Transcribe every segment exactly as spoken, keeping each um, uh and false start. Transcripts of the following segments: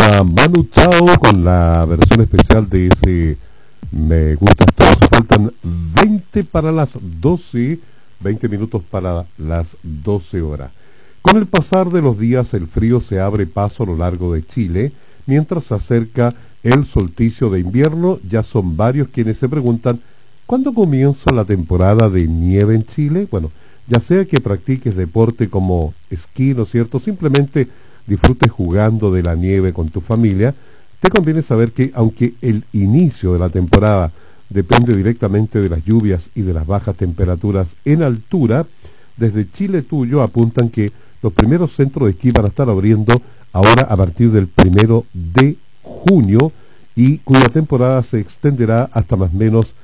a Manu Chao con la versión especial de ese Me Gustas Todos. Faltan veinte para las doce, veinte minutos para las doce horas. Con el pasar de los días el frío se abre paso a lo largo de Chile, mientras se acerca el solsticio de invierno. Ya son varios quienes se preguntan ¿cuándo comienza la temporada de nieve en Chile? Bueno, ya sea que practiques deporte como esquí, ¿no es cierto? Simplemente disfrutes jugando de la nieve con tu familia, te conviene saber que aunque el inicio de la temporada depende directamente de las lluvias y de las bajas temperaturas en altura, desde Chile Tuyo apuntan que los primeros centros de esquí van a estar abriendo ahora a partir del primero de junio y cuya temporada se extenderá hasta más o menos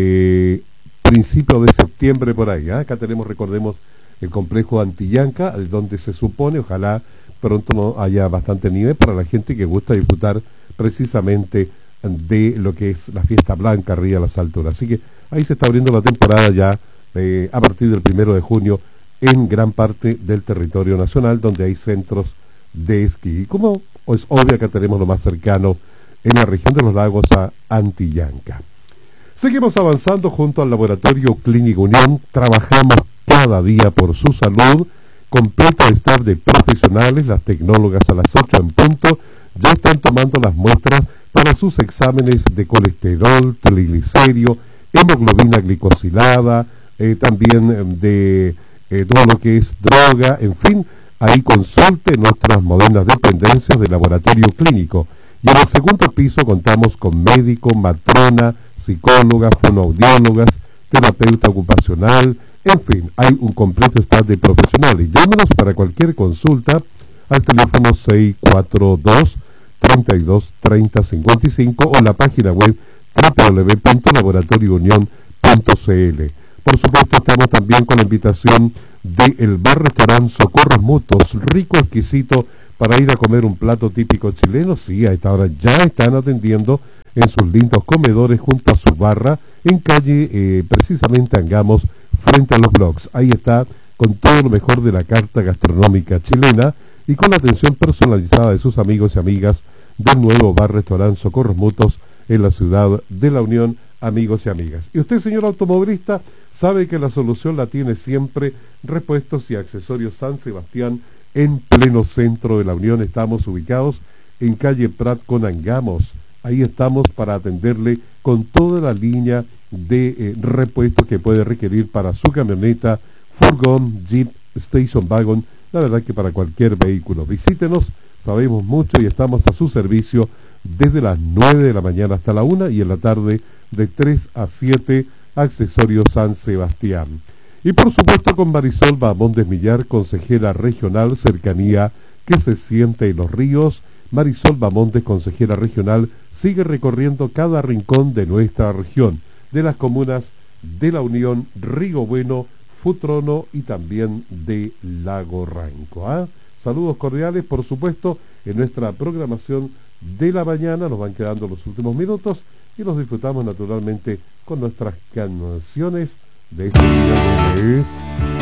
eh, principios de septiembre por ahí. ¿eh? Acá tenemos, recordemos, el complejo Antillanca, donde se supone, ojalá pronto no haya bastante nieve para la gente que gusta disfrutar precisamente de lo que es la fiesta blanca arriba a las alturas. Así que ahí se está abriendo la temporada ya eh, a partir del primero de junio en gran parte del territorio nacional, donde hay centros de esquí. Y como es obvio, acá tenemos lo más cercano en la región de los lagos a Antillanca. Seguimos avanzando junto al Laboratorio Clínico Unión. Trabajamos cada día por su salud. Completo staff de profesionales, las tecnólogas a las ocho en punto ya están tomando las muestras para sus exámenes de colesterol, triglicérido, hemoglobina glicosilada, eh, también de eh, todo lo que es droga, en fin, ahí consulte nuestras modernas dependencias de laboratorio clínico. Y en el segundo piso contamos con médico, matrona, psicólogas, fonoaudiólogas, terapeuta ocupacional, en fin, hay un completo staff de profesionales. Llámenos para cualquier consulta al teléfono seis cuatro dos, tres dos, tres cero cinco cinco o en la página web doble u doble u doble u punto laboratorio unión punto c l. Por supuesto, estamos también con la invitación del bar-restaurante Socorros Mutuos, rico, exquisito, para ir a comer un plato típico chileno. Sí, a esta hora ya están atendiendo en sus lindos comedores junto a su barra en calle, eh, precisamente Angamos, frente a los blogs. Ahí está con todo lo mejor de la carta gastronómica chilena y con la atención personalizada de sus amigos y amigas del nuevo bar-restaurante Socorros Mutuos en la ciudad de La Unión, amigos y amigas. Y usted, señor automovilista, sabe que la solución la tiene siempre. Repuestos y accesorios San Sebastián, en pleno centro de La Unión. Estamos ubicados en calle Prat con Angamos. Ahí estamos para atenderle con toda la línea de eh, repuestos que puede requerir para su camioneta, furgón, jeep, station wagon, la verdad que para cualquier vehículo. Visítenos, sabemos mucho y estamos a su servicio desde las nueve de la mañana hasta la una y en la tarde de tres a siete, Accesorios San Sebastián. Y por supuesto con Marisol Bahamondes Millar, consejera regional, cercanía que se siente en los ríos. Marisol Bahamondes, consejera regional, sigue recorriendo cada rincón de nuestra región, de las comunas de La Unión, Río Bueno, Futrono y también de Lago Ranco. ¿ah? Saludos cordiales, por supuesto, en nuestra programación de la mañana. Nos van quedando los últimos minutos y los disfrutamos naturalmente con nuestras canciones de este día.